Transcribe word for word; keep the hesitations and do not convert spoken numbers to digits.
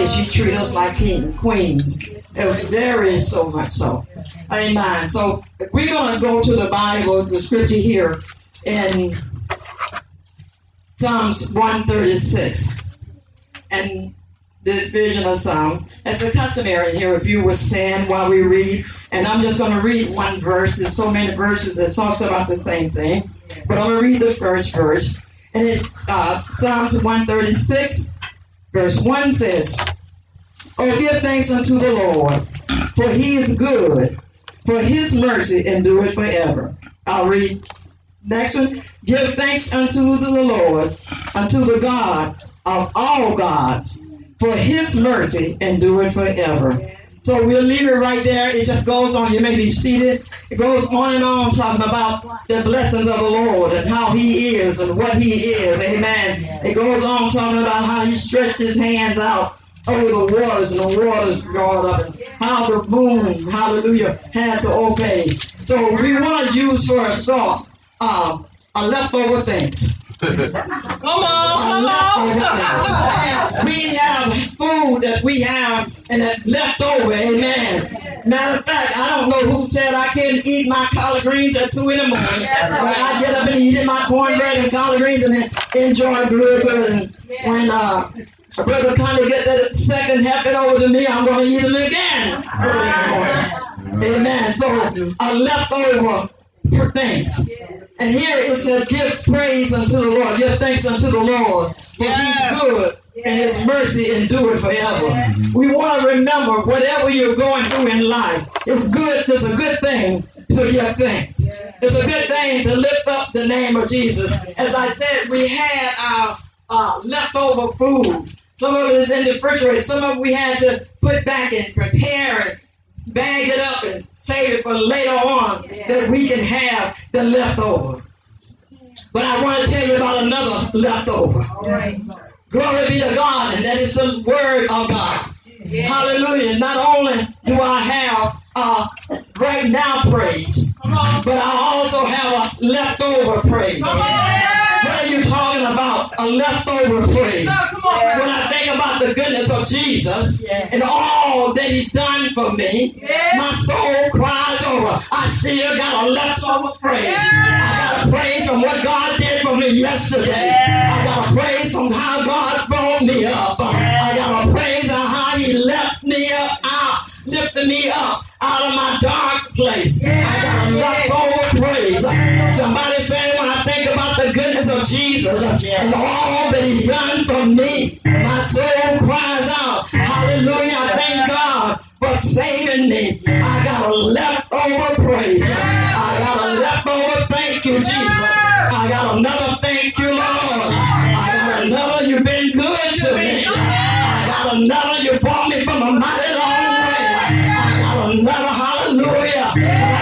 day she treated us like king, queens. It was very so much so. Amen. So we're going to go to the Bible, the scripture here in Psalms one thirty-six. And the vision of Psalm. It's a customary here if you would stand while we read. And I'm just going to read one verse. There's so many verses that talks about the same thing. But I'm going to read the first verse. And it uh, Psalms one thirty-six, verse one says, "Oh, give thanks unto the Lord, for he is good, for his mercy endureth forever." I'll read next one. "Give thanks unto the Lord, unto the God of all gods, for his mercy endureth forever." So we'll leave it right there. It just goes on. You may be seated. It goes on and on talking about the blessings of the Lord and how he is and what he is. Amen. It goes on talking about how he stretched his hands out over the waters and the waters gone up, and how the moon, hallelujah, had to obey. So we want to use for a thought uh, a leftover things. Come on, come on. We have food that we have and that left over, amen. Matter of fact, I don't know who said I can't eat my collard greens at two in the morning, but I get up and eat my cornbread and collard greens and then enjoy good. And when uh, Brother Connie get that second happen over to me, I'm going to eat them again early in the morning. Amen. So a leftover for things. And here it says, "Give praise unto the Lord, give thanks unto the Lord, for yes. he's good, and his mercy endureth forever." Yes. We want to remember, whatever you're going through in life, it's good. It's a good thing to give thanks. Yes. It's a good thing to lift up the name of Jesus. As I said, we had our uh, leftover food. Some of it is in the refrigerator. Some of it we had to put back and prepare and bag it up and save it for later on, yeah. that we can have the leftover. But I want to tell you about another leftover. Right. Glory be to God, and that is the word of God. Yeah. Hallelujah. Not only do I have uh, right now praise, but I also have a leftover praise. What are you talking about? A leftover praise. Yeah. When I think about the goodness of Jesus, yeah. and all that he's done for me, yeah. my soul cries over. I still got a leftover praise. Yeah. I got a praise from what God did for me yesterday. Yeah. I got a praise from how God brought me up. Yeah. I got a praise on how he left me up out, lifted me up out of my dark place. Yeah. I got a leftover praise. Yeah. Somebody say, when I think about the goodness of Jesus yeah. and all that he's done for me, my soul cries out, hallelujah, I thank God for saving me. I got a leftover praise. I got a leftover thank you, Jesus. I got another thank you, Lord. I got another, you've been good to me. I got another, you brought